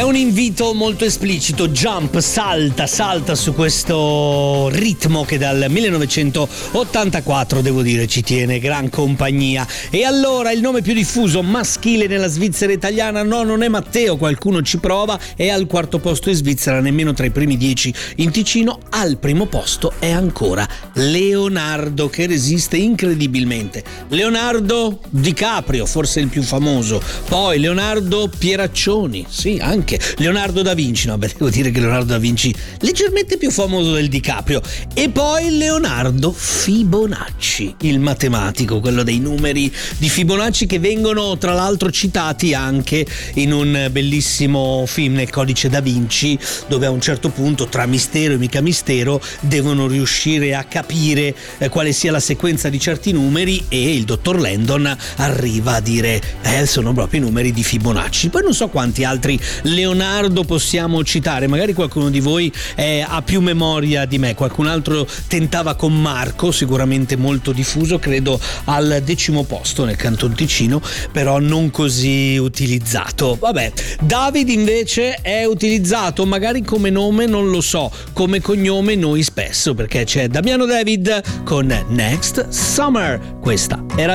un invito molto esplicito. Jump, salta su questo ritmo che dal 1984, devo dire, ci tiene gran compagnia. E allora il nome più diffuso maschile nella Svizzera italiana, no, non è Matteo, qualcuno ci prova, è al quarto posto in Svizzera, nemmeno tra i primi 10 in Ticino. Al primo posto è ancora Leonardo, che resiste incredibilmente. Leonardo DiCaprio, forse il più famoso, poi Leonardo Pieraccioni, sì, anche Leonardo da Vinci, no, beh, devo dire che Leonardo da Vinci leggermente più famoso del DiCaprio, e poi Leonardo Fibonacci, il matematico, quello dei numeri di Fibonacci, che vengono tra l'altro citati anche in un bellissimo film, nel Codice da Vinci, dove a un certo punto, tra mistero e mica mistero, devono riuscire a capire quale sia la sequenza di certi numeri, e il dottor Landon arriva a dire sono proprio i numeri di Fibonacci. Poi non so quanti altri Leonardo possiamo citare, magari qualcuno di voi ha più memoria di me. Qualcun altro tentava con Marco, sicuramente molto diffuso, credo al 10° posto nel Canton Ticino, però non così utilizzato. Vabbè, David invece è utilizzato, magari come nome non lo so, come cognome noi spesso, perché c'è Damiano David con Next Summer. Questa era